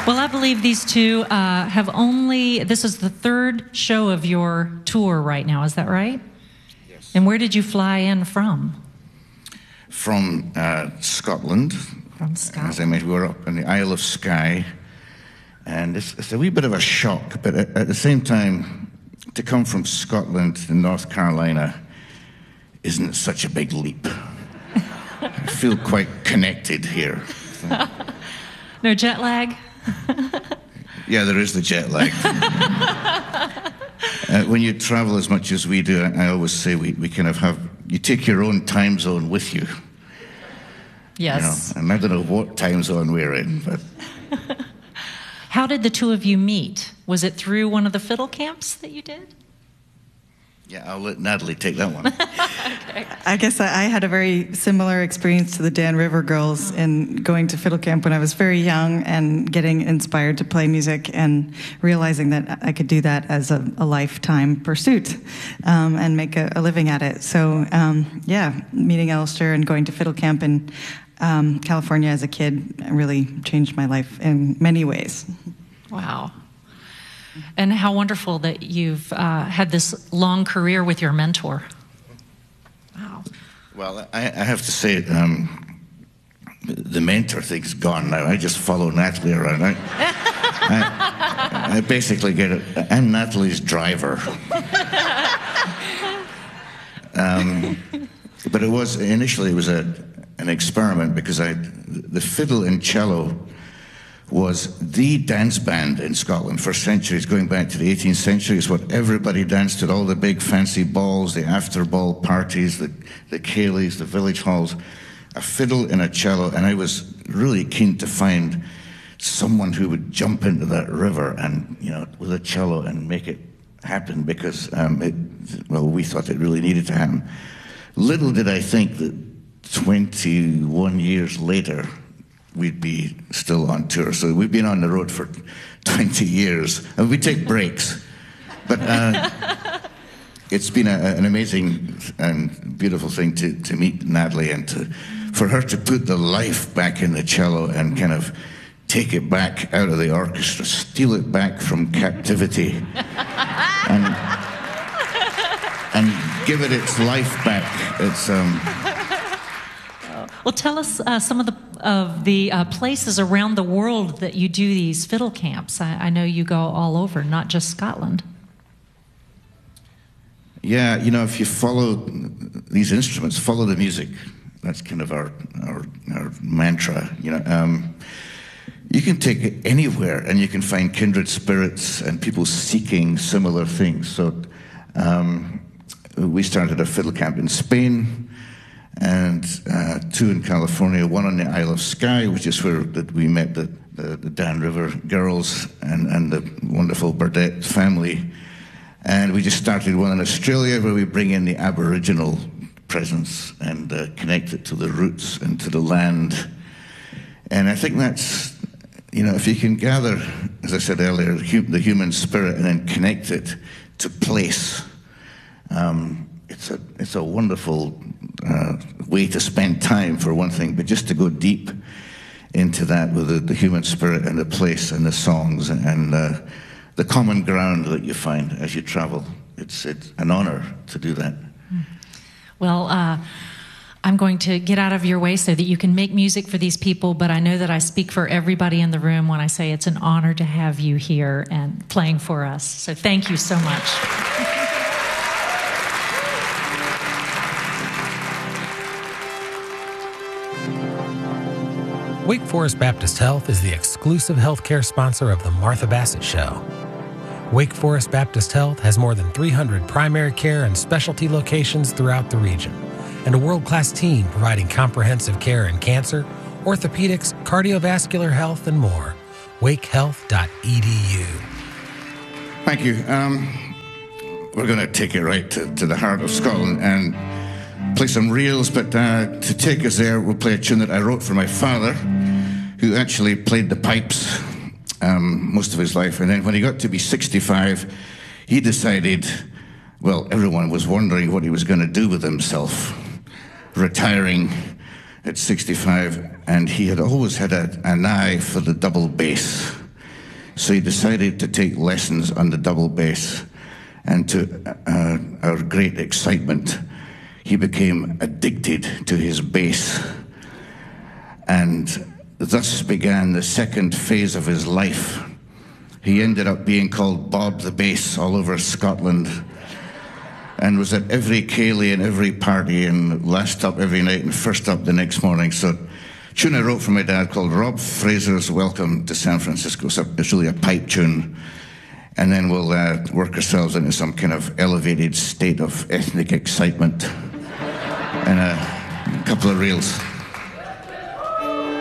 Well, I believe these two this is the third show of your tour right now, is that right? Yes. And where did you fly in from? From Scotland. From Scotland. As I mentioned, we were up in the Isle of Skye. And it's a wee bit of a shock, but at the same time, to come from Scotland to North Carolina isn't such a big leap. I feel quite connected here. So. No jet lag? Yeah, there is the jet lag. When you travel as much as we do, I always say we kind of you take your own time zone with you. Yes. You know, and I don't know what time zone we're in, but... How did the two of you meet? Was it through one of the fiddle camps that you did? Yeah, I'll let Natalie take that one. Okay. I guess I had a very similar experience to the Dan River Girls in going to fiddle camp when I was very young and getting inspired to play music and realizing that I could do that as a lifetime pursuit and make a living at it. So, meeting Alistair and going to fiddle camp in California as a kid really changed my life in many ways. Wow. And how wonderful that you've had this long career with your mentor. Wow. Well, I have to say, the mentor thing's gone now. I just follow Natalie around. I basically get it. I'm Natalie's driver. But initially it was an experiment because the fiddle and cello was the dance band in Scotland for centuries, going back to the 18th century. It's what everybody danced at, all the big fancy balls, the after-ball parties, the ceilidhs, the village halls, a fiddle and a cello. And I was really keen to find someone who would jump into that river and, with a cello and make it happen because, we thought it really needed to happen. Little did I think that 21 years later, we'd be still on tour. So we've been on the road for 20 years. And we take breaks. But it's been an amazing and beautiful thing to meet Natalie and for her to put the life back in the cello and kind of take it back out of the orchestra, steal it back from captivity and give it its life back. It's... Well, tell us some of the places around the world that you do these fiddle camps. I know you go all over, not just Scotland. Yeah, if you follow these instruments, follow the music. That's kind of our mantra. You can take it anywhere, and you can find kindred spirits and people seeking similar things. So we started a fiddle camp in Spain. And two in California, one on the Isle of Skye, which is where we met the Dan River Girls and the wonderful Burdett family. And we just started one in Australia where we bring in the Aboriginal presence and connect it to the roots and to the land. And I think that's, if you can gather, as I said earlier, the human spirit and then connect it to place, it's a wonderful way to spend time, for one thing, but just to go deep into that with the human spirit and the place and the songs and the common ground that you find as you travel. It's an honor to do that. Well, I'm going to get out of your way so that you can make music for these people, but I know that I speak for everybody in the room when I say it's an honor to have you here and playing for us. So thank you so much. Wake Forest Baptist Health is the exclusive healthcare sponsor of the Martha Bassett Show. Wake Forest Baptist Health has more than 300 primary care and specialty locations throughout the region, and a world-class team providing comprehensive care in cancer, orthopedics, cardiovascular health, and more. wakehealth.edu. Thank you. We're going to take it right to the heart of Scotland and play some reels, but to take us there, we'll play a tune that I wrote for my father, who actually played the pipes most of his life. And then when he got to be 65, he decided, everyone was wondering what he was going to do with himself, retiring at 65, and he had always had an eye for the double bass. So he decided to take lessons on the double bass. And to our great excitement, he became addicted to his bass. And thus began the second phase of his life. He ended up being called Bob the Bass all over Scotland, and was at every ceilidh and every party, and last up every night and first up the next morning. So, tune I wrote for my dad called Rob Fraser's Welcome to San Francisco. So it's really a pipe tune. And then we'll work ourselves into some kind of elevated state of ethnic excitement and a couple of reels.